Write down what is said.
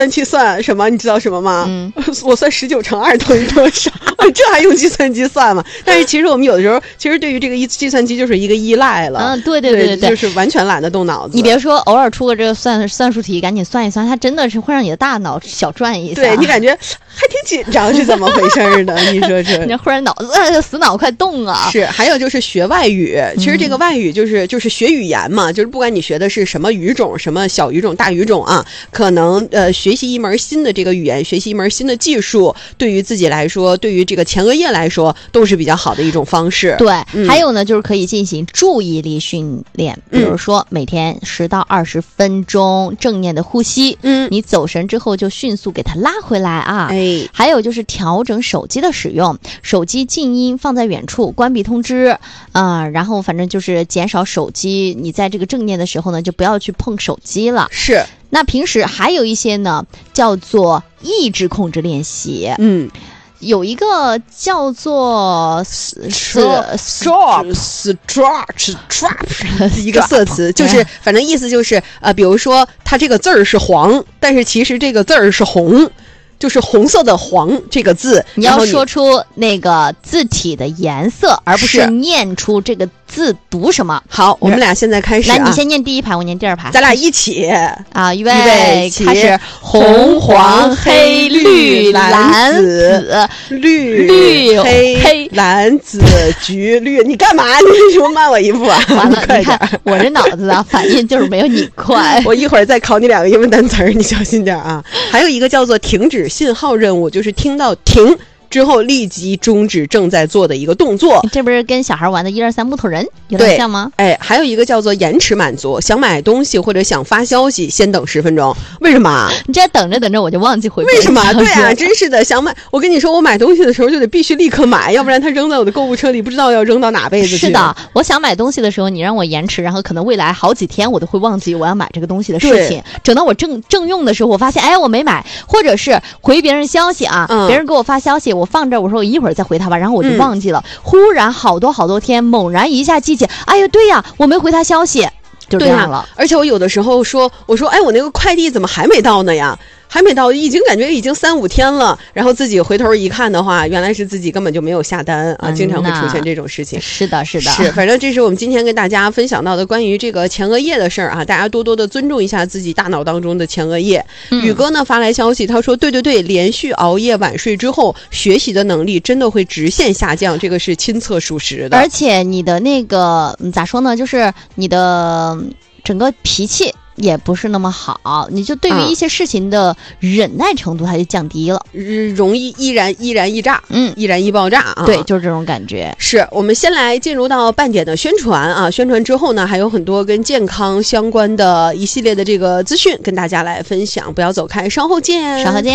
计算什么？你知道什么吗？我算19乘2等于多少？这还用计算机算吗？但是其实我们有的时候，其实对于这个计算机就是一个依赖了。 对， 就是完全懒得动脑子。 你别说，偶尔出个这个算术题，赶紧算一算，它真的是会让你的大脑小转一下。 对，你感觉还挺紧张，是怎么回事呢？你说这， 你忽然脑子死脑快动啊！ 是，还有就是学外语，其实这个外语就是学语言嘛，就是不管你学的是什么语种，什么小语种、大语种啊，可能学习一门新的这个语言，学习一门新的技术，对于自己来说，对于这个前额叶来说，都是比较好的一种方式。 对，还有呢，就是可以进行注意力训练，比如说每天10到20分钟正念的呼吸，你走神之后就迅速给它拉回来啊。还有就是调整手机的使用，手机静音放在远处，关闭通知，然后反正就是减少手机，你在这个正念的时候呢，就不要去碰手机了。 是。 那平时还有一些呢，叫做意志控制练习。有一个叫做 strap 一个色词，就是反正意思就是比如说它这个字儿是黄，但是其实这个字儿是红。就是红色的黄这个字， 你要说出那个字体的颜色，而不是念出这个字读什么。 好，我们俩现在开始来，你先念第一排，我念第二排， 咱俩一起啊！预备，开始！红、黄、黑、绿、蓝、紫、绿、黑、 蓝、紫、橘、绿。你干嘛？你为什么慢我一步啊？ 完了，你看我这脑子啊，反应就是没有你快。 我一会儿再考你2个英文单词，你小心点啊！还有一个叫做停止信号任务，就是听到停之后立即终止正在做的一个动作。 这不是跟小孩玩的1、2、3木头人有点像吗？ 还有一个叫做延迟满足，想买东西或者想发消息先等10分钟。为什么？ 你这等着我就忘记回。 为什么？对啊，真是的，想买，我跟你说，我买东西的时候就得必须立刻买，要不然它扔在我的购物车里，不知道要扔到哪辈子去。 是的，我想买东西的时候，你让我延迟，然后可能未来好几天我都会忘记我要买这个东西的事情。等到我正用的时候，我发现我没买，或者是回别人消息啊，别人给我发消息，我放这儿，我说我一会儿再回他吧，然后我就忘记了。忽然好多天，猛然一下记起，哎呀，对呀，我没回他消息，就这样了。 而且我有的时候我说，我那个快递怎么还没到呢呀？还没到，感觉已经3、5天了，然后自己回头一看的话，原来是自己根本就没有下单啊，经常会出现这种事情。 是的， 反正这是我们今天跟大家分享到的关于这个前额叶的事儿啊，大家多多的尊重一下自己大脑当中的前额叶。宇哥呢发来消息，他说对，连续熬夜晚睡之后，学习的能力真的会直线下降，这个是亲测属实的。 而且你的那个咋说呢，就是你的整个脾气也不是那么好，你就对于一些事情的忍耐程度它就降低了， 容易易燃易炸，易燃易爆炸啊！ 对，就是这种感觉。 是我们先来进入到半点的宣传啊，宣传之后呢，还有很多跟健康相关的一系列的这个资讯跟大家来分享，不要走开，稍后见。